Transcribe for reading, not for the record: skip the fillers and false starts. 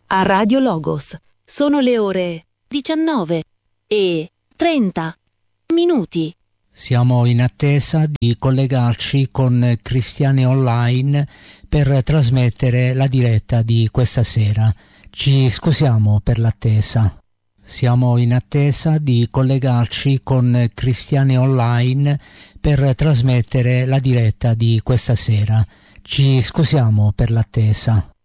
a Radio Logos. Sono le ore 19:30. Siamo in attesa di collegarci con Cristiani Online per trasmettere la diretta di questa sera. Ci scusiamo per l'attesa. Siamo in attesa di collegarci con Cristiani Online per trasmettere la diretta di questa sera. Ci scusiamo per l'attesa.